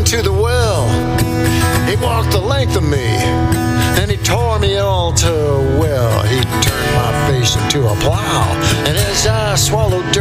to the well. He walked the length of me, and he tore me all too well. He turned my face into a plow, and as I swallowed dirt,